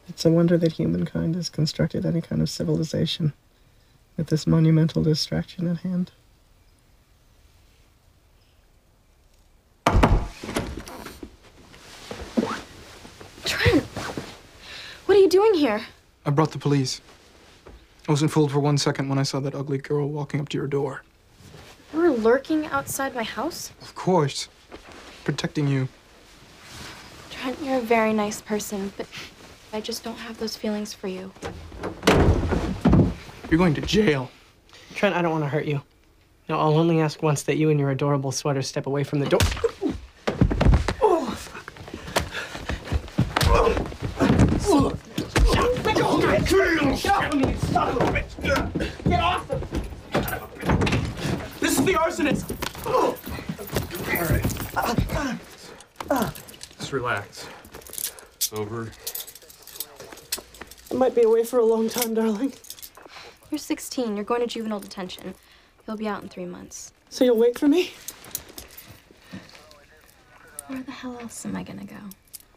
It's a wonder that humankind has constructed any kind of civilization with this monumental distraction at hand. Trent! What are you doing here? I brought the police. I wasn't fooled for 1 second when I saw that ugly girl walking up to your door. You were lurking outside my house? Of course. Protecting you. Trent, you're a very nice person, but I just don't have those feelings for you. You're going to jail. Trent, I don't want to hurt you. No, I'll only ask once that you and your adorable sweater step away from the door. Get off him! This is the arsonist! All right. Just relax. It's over. I might be away for a long time, darling. You're 16. You're going to juvenile detention. You'll be out in 3 months. So you'll wait for me? Where the hell else am I gonna go?